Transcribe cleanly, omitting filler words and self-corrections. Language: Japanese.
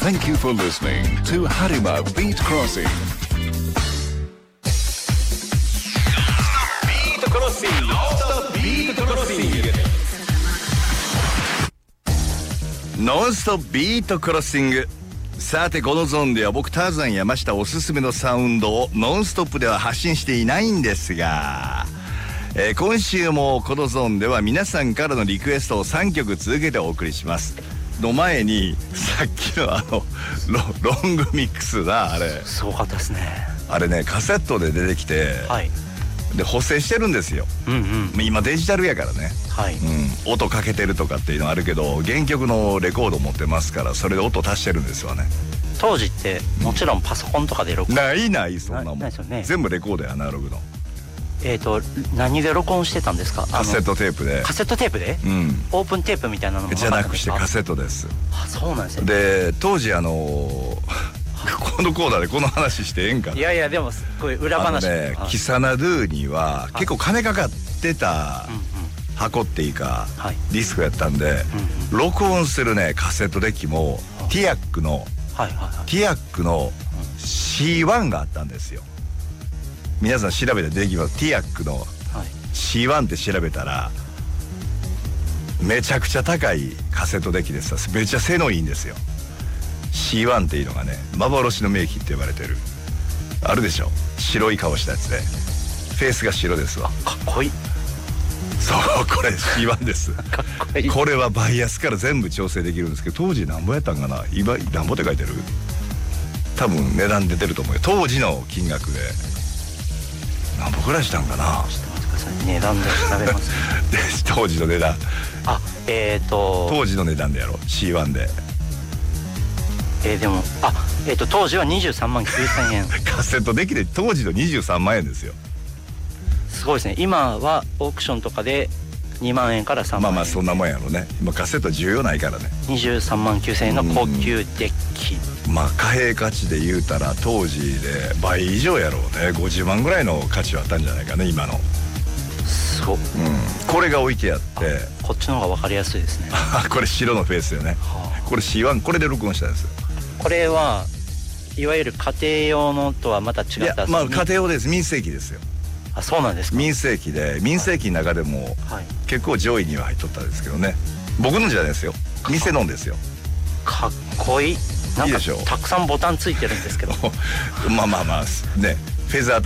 Thank you for listening to Harima Beat Crossing. Beat Crossing. Beat Crossing. ノンストップビートクロッシング。さてこのゾーンでは僕ターザン山下おすすめのサウンドをノンストップでは発信していないんですが、今週もこのゾーンでは皆さんからのリクエストを3曲続けてお送りしますの前に、さっきのロングミックスだ、あれすごかったですね。 あれね、カセットで出てきて、 はい、 で補正してるんですよ、今デジタルやからね、はい、音かけてるとかっていうのはあるけど、原曲のレコード持ってますから、それで音足してるんですわね。 当時ってもちろんパソコンとかで録音ないそんなもん、 ないですよね。 全部レコードや、アナログの。 何で録音してたんですか？ カセットテープで。 カセットテープで、オープンテープみたいなのもじゃなくしてカセットです。 あ、そうなんですね。 で当時このコーナーでこの話してええんかな。 いやいや、でもすっごい裏話キサナドゥには結構金かかってた箱っていうか、ディスクやったんで、録音するねカセットデッキもティアックの C1 があったんですよ。皆さん調べてできます。ティアックの C1 って調べたらめちゃくちゃ高いカセットデッキです。めっちゃ性能いいんですよ。 C1 っていうのがね、幻の名機って呼ばれてる、あるでしょ、白い顔したやつでフェースが白ですわ。 かっこいい。 そう、これ C1 ですかっこいい。これはバイアスから全部調整できるんですけど、当時なんぼやったんかな。今なんぼって書いてる、多分値段出てると思うよ。当時の金額で何ぼぐらいしたんかな。ちょっと待ってください、値段で調べますで当時の値段、当時の値段でやろう、 C1 で。 でも当時は23万9,000円カセットデッキで当時の23万円ですよ。 すごいですね。今はオークションとかで2万円から3万円。 まあそんなもんやろね。今カセット重要ないからね。 23万9,000円の高級デッキ、 貨幣価値で言うたら当時で倍以上やろうね。50万ぐらいの価値はあったんじゃないかね、今の。 そう、 これが置いてあって、 こっちの方が分かりやすいですねこれ白のフェースよね、これ C1、 これで録音したんですよ。これはいわゆる家庭用のとはまた違った。いや、 家庭用です。民生機ですよ。 あ、そうなんですか。 民生機で、民生機の中でも結構上位には入っとったんですけどね。僕のじゃないですよ、店のんですよ。 かっこいい。なんかいいでしょ。 たくさんボタンついてるんですけどまあね、フェザー